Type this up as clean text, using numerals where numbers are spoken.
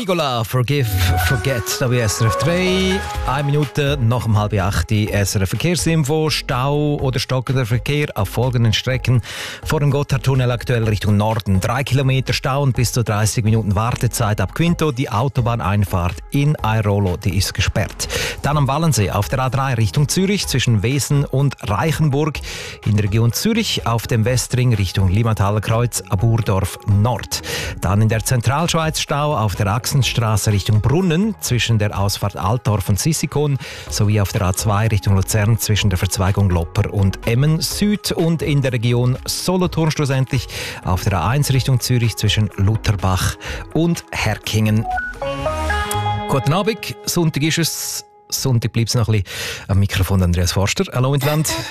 Nicola, Forgive, Forget, da bei SRF 3. 1 Minute nach dem 7:30 SRF Verkehrsinfo. Stau oder stockender Verkehr auf folgenden Strecken. Vor dem Gotthardtunnel aktuell Richtung Norden. 3 Kilometer Stau und bis zu 30 Minuten Wartezeit ab Quinto. Die Autobahneinfahrt in Airolo, die ist gesperrt. Dann am Wallensee auf der A3 Richtung Zürich zwischen Wesen und Reichenburg. In der Region Zürich auf dem Westring Richtung Limmathaler Kreuz, Aburdorf Nord. Dann in der Zentralschweiz Stau auf der Achsenstraße Richtung Brunnen zwischen der Ausfahrt Altdorf und Sissikon sowie auf der A2 Richtung Luzern zwischen der Verzweigung Lopper und Emmen Süd und in der Region Solothurn schlussendlich auf der A1 Richtung Zürich zwischen Lutherbach und Herkingen. Guten Abend, Sonntag ist es. Sonntag bleibt es noch ein bisschen am Mikrofon Andreas Forster. Hallo miteinander.